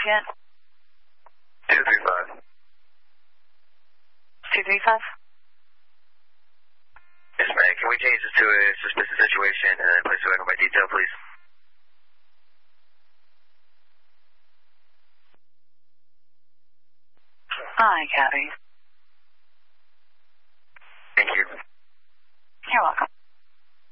yet? 235. 235? Yes, ma'am. Can we change this to a suspicious situation and then place a record by detail, please? Hi, Cabby. Thank you. You're welcome.